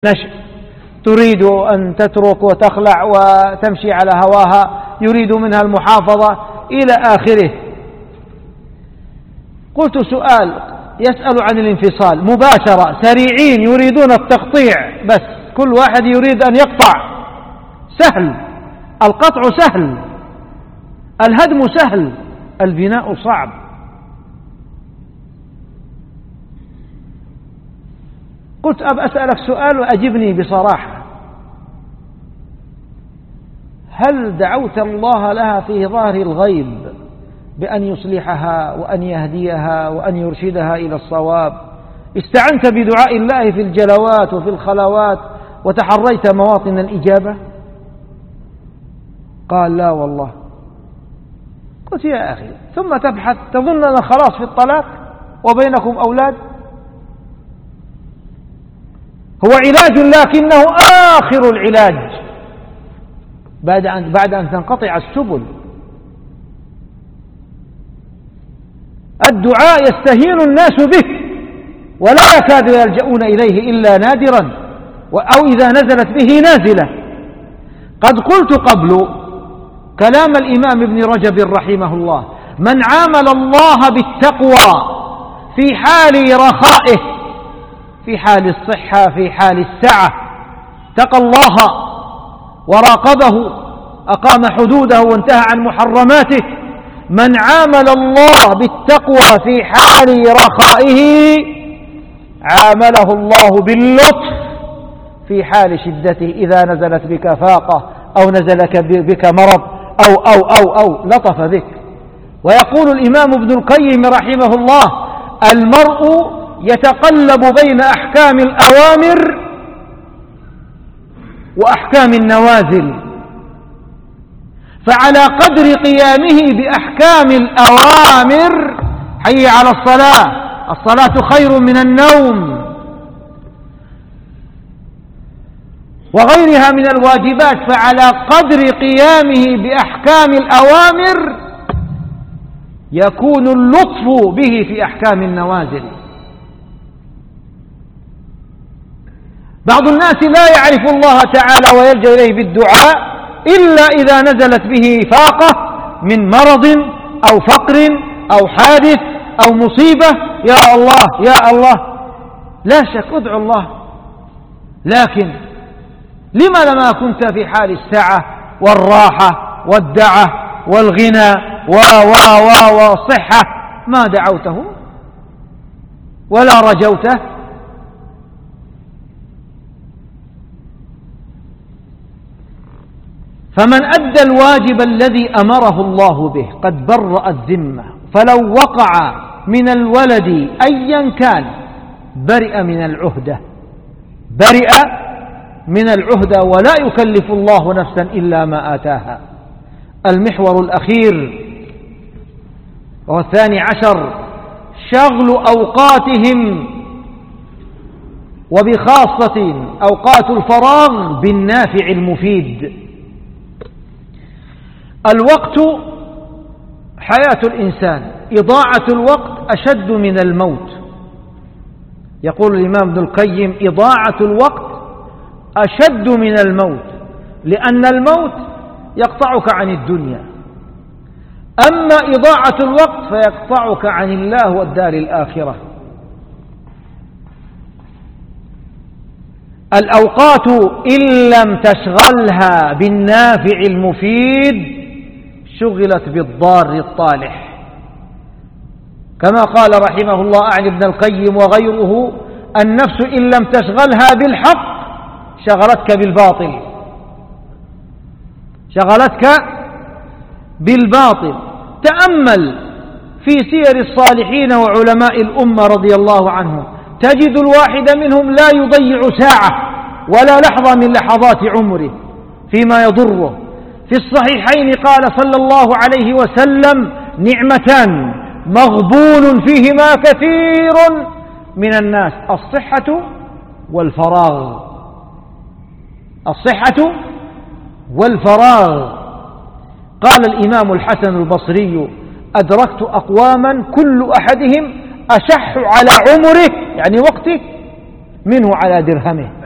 نشأ تريد أن تترك وتخلع وتمشي على هواها، يريد منها المحافظة إلى آخره. قلت سؤال يسأل عن الانفصال مباشرة، سريعين يريدون التقطيع، بس كل واحد يريد أن يقطع. سهل القطع، سهل الهدم، سهل البناء صعب. قلت أسألك سؤال وأجبني بصراحة، هل دعوت الله لها في ظاهر الغيب بأن يصلحها وأن يهديها وأن يرشدها إلى الصواب؟ استعنت بدعاء الله في الجلوات وفي الخلوات وتحريت مواطن الإجابة؟ قال لا والله. قلت يا أخي ثم تبحث، تظن أن خلاص في الطلاق وبينكم أولاد؟ هو علاج لكنه آخر العلاج بعد أن تنقطع السبل. الدعاء يستهين الناس به ولا يكاد يلجؤون إليه إلا نادرا، أو إذا نزلت به نازلة. قد قلت قبل كلام الإمام ابن رجب رحمه الله: من عامل الله بالتقوى في حال رخائه، في حال الصحة، في حال السعة، اتقى الله وراقبه، أقام حدوده وانتهى عن محرماته. من عامل الله بالتقوى في حال رخائه عامله الله باللطف في حال شدته، إذا نزلت بك فاقة أو نزل بك مرض أو لطف بك. ويقول الإمام ابن القيم رحمه الله: المرء يتقلب بين أحكام الأوامر وأحكام النوازل، فعلى قدر قيامه بأحكام الأوامر، حي على الصلاة، الصلاة خير من النوم، وغيرها من الواجبات، فعلى قدر قيامه بأحكام الأوامر يكون اللطف به في أحكام النوازل. بعض الناس لا يعرف الله تعالى ويلجأ إليه بالدعاء إلا إذا نزلت به فاقة من مرض أو فقر أو حادث أو مصيبة. يا الله يا الله، لا شك ادعو الله، لكن لما لما كنت في حال السعة والراحة والدعة والغنى والصحة ما دعوته ولا رجوته؟ فمن أدى الواجب الذي أمره الله به قد برأ الذمة، فلو وقع من الولد أيا كان برئ من العهدة، برئ من العهدة، ولا يكلف الله نفسا إلا ما آتاها. المحور الأخير وهو 12، شغل أوقاتهم وبخاصة أوقات الفراغ بالنافع المفيد. الوقت حياة الإنسان، إضاعة الوقت أشد من الموت. يقول الإمام ابن القيم: إضاعة الوقت أشد من الموت، لأن الموت يقطعك عن الدنيا، أما إضاعة الوقت فيقطعك عن الله والدار الآخرة. الأوقات إن لم تشغلها بالنافع المفيد شغلت بالضار الطالح، كما قال رحمه الله عن ابن القيم وغيره: النفس إن لم تشغلها بالحق شغلتك بالباطل، شغلتك بالباطل. تأمل في سير الصالحين وعلماء الأمة رضي الله عنهم، تجد الواحد منهم لا يضيع ساعة ولا لحظة من لحظات عمره فيما يضره. في الصحيحين قال صلى الله عليه وسلم: نعمتان مغبون فيهما كثير من الناس، الصحة والفراغ، الصحة والفراغ. قال الإمام الحسن البصري: أدركت أقواما كل أحدهم أشح على عمره، يعني وقته، منه على درهمه.